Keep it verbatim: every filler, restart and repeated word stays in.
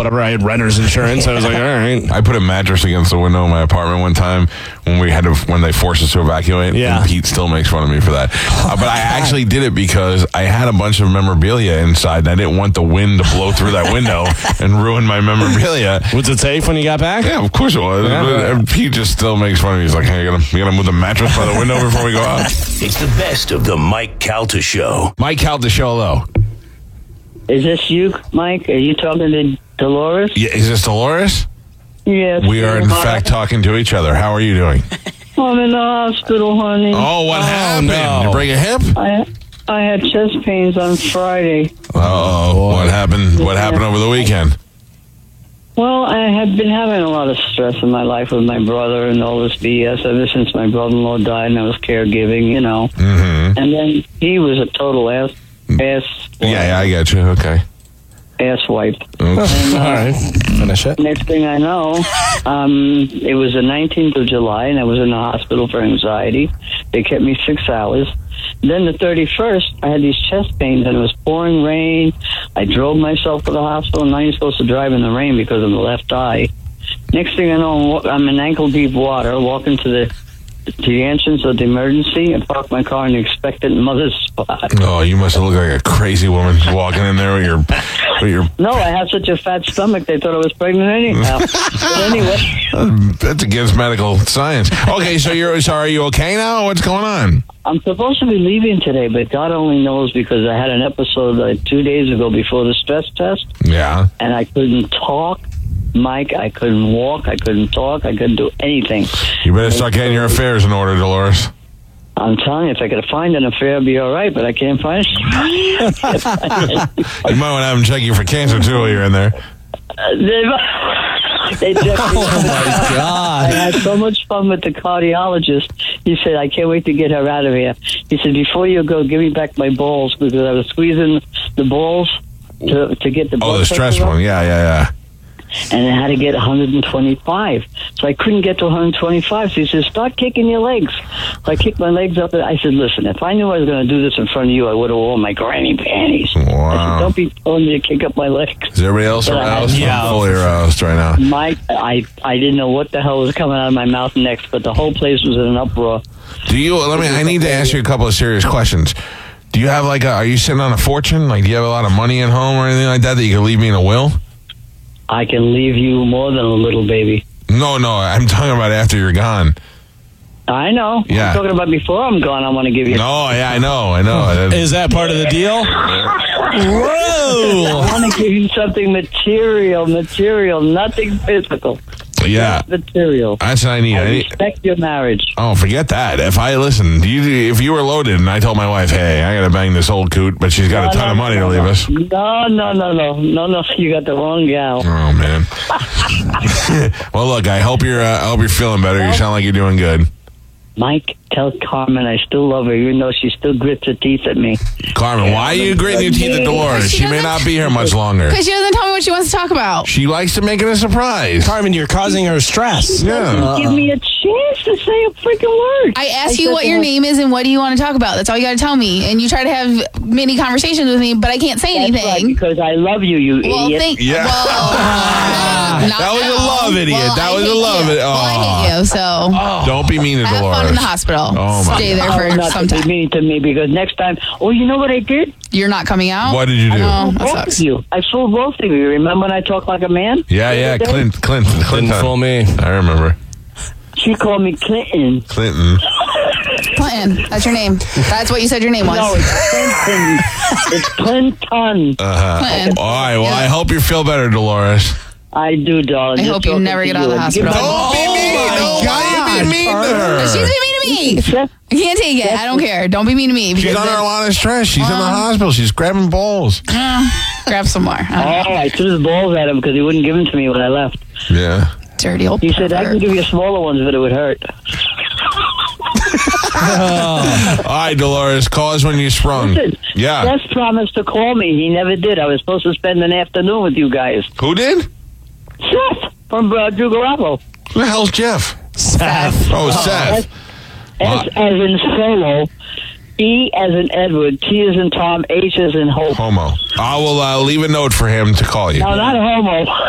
whatever. I had renter's insurance. I was like, all right. I put a mattress against the window in my apartment one time when we had to, when they forced us to evacuate. Yeah. And Pete still makes fun of me for that. Uh, but I actually did it because I had a bunch of memorabilia inside, and I didn't want the wind to blow through that window and ruin my memorabilia. Was it safe when you got back? Yeah, of course it was. Yeah. And Pete just still makes fun of me. He's like, hey, you gotta, you gotta move the mattress by the window before we go out. It's the best of the Mike Calta Show. Mike Calta Show, hello. Is this you, Mike? Are you talking to Dolores? Yeah, is this Dolores? Yes. We are, in Hi. fact, talking to each other. How are you doing? I'm in the hospital, honey. Oh, what Oh, happened? no. You break a hip? I I had chest pains on Friday. Uh-oh. What happened? What happened over the weekend? Well, I had been having a lot of stress in my life with my brother and all this B S ever since my brother-in-law died and I was caregiving, you know. Mm-hmm. And then he was a total ass, ass, Yeah, yeah, I get you. Okay. ass wipe. Okay. And, uh, All right. Finish it. Next thing I know, um, it was the nineteenth of July, and I was in the hospital for anxiety. They kept me six hours. Then the thirty-first, I had these chest pains, and it was pouring rain. I drove myself to the hospital. Now you're supposed to drive in the rain because of the left eye. Next thing I know, I'm, wa- I'm in ankle-deep water, walking to the to the entrance of the emergency and park my car in the expectant mother's spot. Oh, you must have looked like a crazy woman walking in there with your, with your. No, I have such a fat stomach, they thought I was pregnant anyhow. But anyway, That's against medical science. Okay, so you're so are you okay now? What's going on? I'm supposed to be leaving today, but God only knows because I had an episode like two days ago before the stress test, Yeah. and I couldn't talk. Mike, I couldn't walk, I couldn't talk, I couldn't do anything. You better start getting your affairs in order, Dolores. I'm telling you, if I could find an affair, I'd be all right, but I can't find it. You might want to have them check you for cancer too while you're in there. Uh, they, they checked me. Oh, my I God. had so much fun with the cardiologist. He said, I can't wait to get her out of here. He said, before you go, give me back my balls, because I was squeezing the balls to, to get the blood Oh, the stress pressure up. one. Yeah, yeah, yeah. And I had to get one hundred twenty-five. So I couldn't get to one hundred twenty-five. So he said, start kicking your legs. So I kicked my legs up. And I said, listen, if I knew I was going to do this in front of you, I would have worn my granny panties. I said, Wow. don't be telling me to kick up my legs. Is everybody else But I had- aroused? Yeah. I'm fully aroused right now. Mike, I, I didn't know what the hell was coming out of my mouth next, but the whole place was in an uproar. Do you? Let me. I need to ask you a couple of serious questions. Do you have like a? Are you sitting on a fortune? Like, do you have a lot of money at home or anything like that that you can leave me in a will? I can leave you more than a little baby. No, no. I'm talking about after you're gone. I know. Yeah. I'm talking about before I'm gone, I want to give you... No, yeah, I know, I know. Is that part of the deal? Whoa! I want to give you something material, material, nothing physical. Yeah, Material. that's what I need. I I need respect your marriage. oh, forget that. If I listen, you, if you were loaded and I told my wife, hey, I got to bang this old coot, but she's got a No, ton no, of money no, to leave no. us. No, no, no, no. No, no, you got the wrong gal. Oh, man. Well, look, I hope you're, uh, I hope you're feeling better. You sound like you're doing good. Mike, tell Carmen I still love her, even though she still grits her teeth at me. Carmen, why are you gritting your teeth at Dolores? She She may doesn't- not be here much longer. Because she doesn't tell me what she wants to talk about. She likes to make it a surprise. Carmen, you're causing her stress. Yeah. Give me a chance to say a freaking word. I asked I you said what to your her, name is and what do you want to talk about. That's all you got to tell me. And you try to have many conversations with me, but I can't say That's right, anything. because I love you, you Well, idiot. thank Yeah. Well, not That was a now. love idiot. Well, That I was a hate love you. it- Well, I Aw. hate you, so Don't be mean to have Dolores. fun in the hospital. Oh, my Stay there Oh, for not some to be time. mean to me, because next time, oh, you know what I did? You're not coming out? What did you do? Oh, that both sucks. of you. I fooled both of you. Remember when I talked like a man? Yeah, yeah, The other day? Clint, Clint, Clinton. Didn't fool me. I remember. She called me Clinton. Clinton. Clinton, that's your name. That's what you said your name was. No, it's Clinton. It's Clinton. Uh-huh. Clinton. All right, well, Yeah. I hope you feel better, Dolores. I do, darling. I Just hope you talking never to get out of the you. hospital. Give me- Don't be mean. my Don't God, be mean to her. She's being mean to me. Jeff, I can't take it. I don't care. Don't be mean to me. She's because under then- a lot of stress. She's in the Um, hospital. She's grabbing balls. Uh, grab some more. Uh, Oh, I threw his balls at him because he wouldn't give them to me when I left. Yeah. dirty old He said, I pervert. can give you smaller ones, but it would hurt. All right, Dolores, call us when you sprung. Listen, Yeah. Jess promised to call me. He never did. I was supposed to spend an afternoon with you guys. Who did? Seth from uh, Drew Garoppolo. Who the hell's Jeff? Seth. Oh, Seth. S as in solo, E as in Edward, T as in Tom, H as in Hope. Homo. I will uh, leave a note for him to call you. No, not homo.